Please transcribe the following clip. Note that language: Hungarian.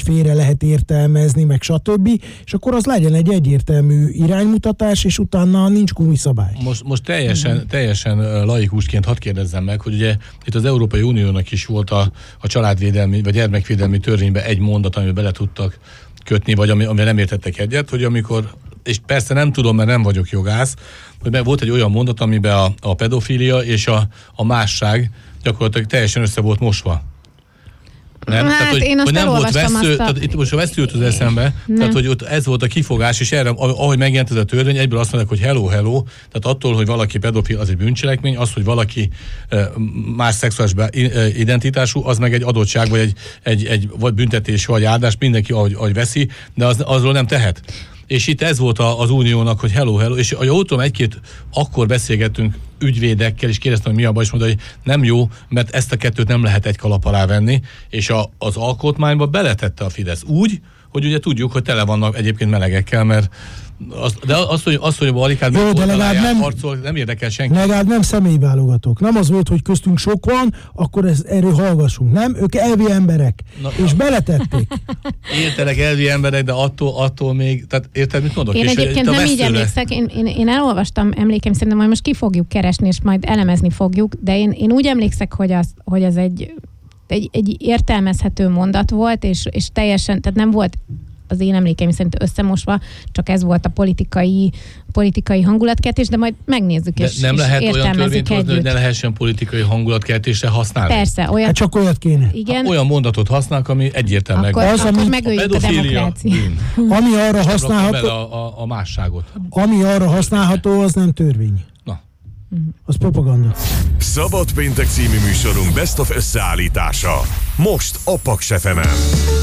félre lehet értelmezni, meg stb. És akkor az legyen egy egyértelmű iránymutatás, és utána nincs gumiszabály. Most teljesen laikusként hadd kérdezzem meg, hogy ugye itt az Európai Uniónak is volt a családvédelmi vagy gyermekvédelmi törvénybe egy mondat, amiben bele tudtak kötni, vagy amivel nem értettek egyet, hogy amikor, és persze nem tudom, mert nem vagyok jogász, hogy volt egy olyan mondat, amiben a pedofília és a másság gyakorlatilag teljesen össze volt mosva. Nem? Hát tehát, én azt hogy nem volt vesző, tehát itt most a vesző jut az eszembe, tehát hogy ott ez volt a kifogás, és erre, ahogy megjelent ez a törvény, egyből azt mondják, hogy hello, tehát attól, hogy valaki pedofil, az egy bűncselekmény, az, hogy valaki más szexuális identitású, az meg egy adottság, vagy egy vagy büntetés, vagy áldás, mindenki ahogy veszi, de azról nem tehet. És itt ez volt az uniónak, hogy hello, és ahogy tudom, akkor beszélgettünk ügyvédekkel, és kérdeztem, hogy mi a baj, és mondta, hogy nem jó, mert ezt a kettőt nem lehet egy kalap alá venni, és az alkotmányba beletette a Fidesz úgy, hogy ugye tudjuk, hogy tele vannak egyébként melegekkel, mert de azt, hogy a barrikád harcol, nem érdekel senki. Legalább nem személyválogatók. Nem az volt, hogy köztünk sok van, akkor erről hallgassunk. Nem? Ők elvi emberek. És beletették. Értelek elvi emberek, de attól még, tehát érted, mit mondok? Én egyébként nem így emlékszek. Én elolvastam, emlékeim szerintem, majd most ki fogjuk keresni, és majd elemezni fogjuk, de én úgy emlékszek, hogy az egy értelmezhető mondat volt, és teljesen, tehát nem volt az én emlékeim szerint összemosva, csak ez volt a politikai hangulatkeltés, de majd megnézzük, és nem lehet olyan törvényt hozni, hogy ne lehessen politikai hangulatkeltésre használni. Persze, olyat. Hát csak olyat kéne. Igen. Olyan mondatot használnak, ami egyértelműen akkor megöljük a demokráciát. Ami arra használható, a másságot. Ami arra használható, az nem törvény. Az propaganda. Szabad péntek című műsorunk Best of összeállítása. Most a Paks FM-en.